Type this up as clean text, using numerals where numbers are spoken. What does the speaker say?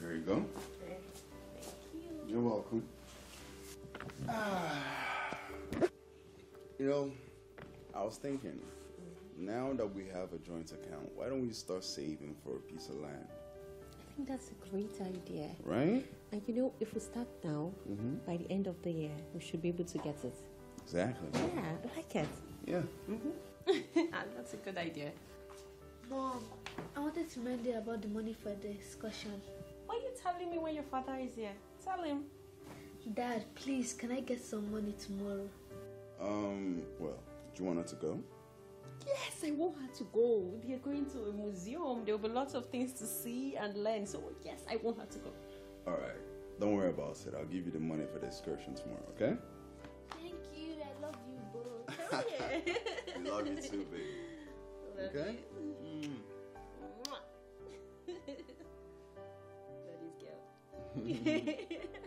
There you go. Thank you. You're welcome. You know, I was thinking, now that we have a joint account, why don't we start saving for a piece of land? I think that's a great idea. Right? And you know, if we start now, by the end of the year, we should be able to get it. Exactly. Yeah, I like it. Yeah. That's a good idea. Mom, I wanted to remind you about the money for the excursion. Why are you telling me when your father is here? Tell him. Dad, please, can I get some money tomorrow? Well, do you want her to go? Yes, I want her to go. They're going to a museum. There will be lots of things to see and learn. So, yes, I want her to go. All right. Don't worry about it. I'll give you the money for the excursion tomorrow, okay? Thank you. I love you both. I love you too, baby. Okay? Daddy's girl.